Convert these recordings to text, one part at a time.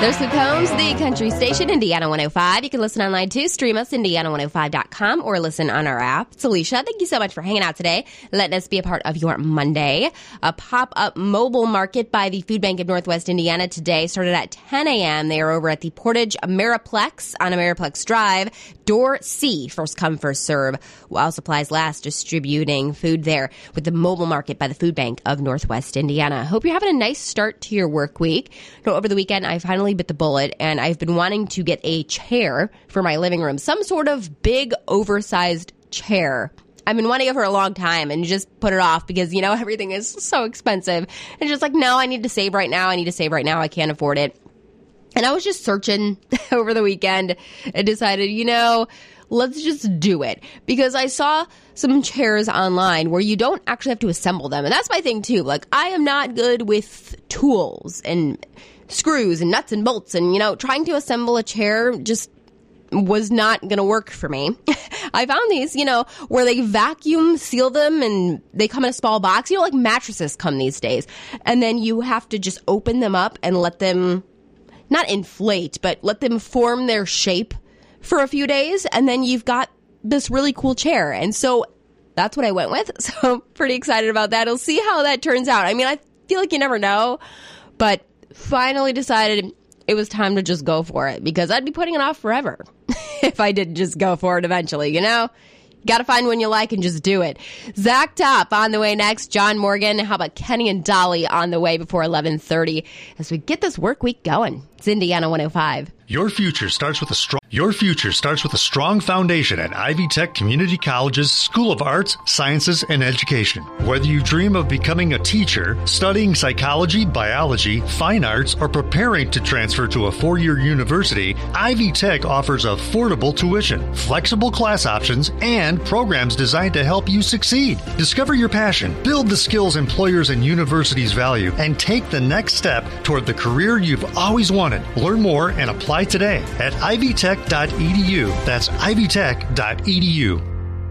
There's Luke Combs, the country station, Indiana 105. You can listen online too. Stream us, Indiana105.com, or listen on our app. It's Alicia. Thank you so much for hanging out today, letting us be a part of your Monday. A pop-up mobile market by the Food Bank of Northwest Indiana today started at 10 a.m. They are over at the Portage Ameriplex on Ameriplex Drive. Door C, first come, first serve. While supplies last, distributing food there with the mobile market by the Food Bank of Northwest Indiana. Hope you're having a nice start to your work week. Over the weekend, I finally bit the bullet, and I've been wanting to get a chair for my living room, some sort of big, oversized chair. I've been wanting it for a long time and just put it off because, you know, everything is so expensive. And just like, no, I need to save right now. I can't afford it. And I was just searching over the weekend and decided, you know, let's just do it. Because I saw some chairs online where you don't actually have to assemble them. And that's my thing, too. Like, I am not good with tools and screws and nuts and bolts. And, you know, trying to assemble a chair just was not going to work for me. I found these, you know, where they vacuum seal them and they come in a small box. You know, like mattresses come these days. And then you have to just open them up and let them, not inflate, but let them form their shape for a few days. And then you've got this really cool chair. And so that's what I went with. So I'm pretty excited about that. I'll see how that turns out. I mean, I feel like you never know, but finally decided it was time to just go for it because I'd be putting it off forever if I didn't just go for it eventually, you know? Got to find one you like and just do it. Zach Top on the way next. John Morgan. How about Kenny and Dolly on the way before 11:30 as we get this work week going. It's Indiana 105. Your future starts with a strong foundation at Ivy Tech Community College's School of Arts, Sciences, and Education. Whether you dream of becoming a teacher, studying psychology, biology, fine arts, or preparing to transfer to a four-year university, Ivy Tech offers affordable tuition, flexible class options, and programs designed to help you succeed. Discover your passion, build the skills employers and universities value, and take the next step toward the career you've always wanted. Learn more and apply today at ivytech.edu. That's ivytech.edu.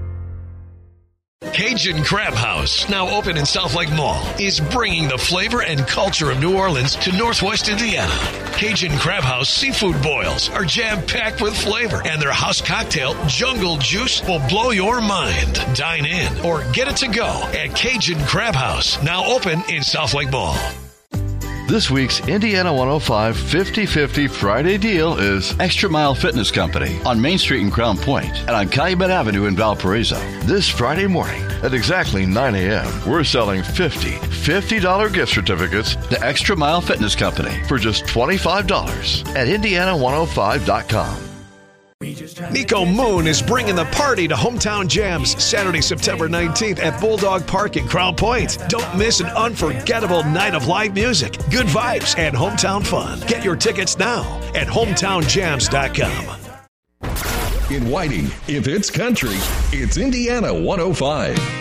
Cajun Crab House, now open in South Lake Mall, is bringing the flavor and culture of New Orleans to Northwest Indiana. Cajun Crab House seafood boils are jam-packed with flavor, and their house cocktail, Jungle Juice, will blow your mind. Dine in or get it to go at Cajun Crab House, now open in South Lake Mall. This week's Indiana 105 50-50 Friday deal is Extra Mile Fitness Company on Main Street in Crown Point and on Calumet Avenue in Valparaiso. This Friday morning at exactly 9 a.m., we're selling $50 gift certificates to Extra Mile Fitness Company for just $25 at Indiana105.com. Nico Moon is bringing the party to Hometown Jams Saturday, September 19th at Bulldog Park in Crown Point. Don't miss an unforgettable night of live music, good vibes, and hometown fun. Get your tickets now at hometownjams.com. In Whiting, if it's country, it's Indiana 105.